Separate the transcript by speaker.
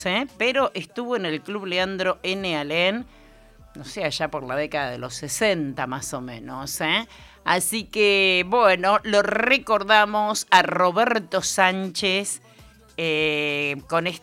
Speaker 1: pero estuvo en el Club Leandro N. Alem, no sé, allá por la década de los 60 más o menos. Así que, bueno, lo recordamos a Roberto Sánchez con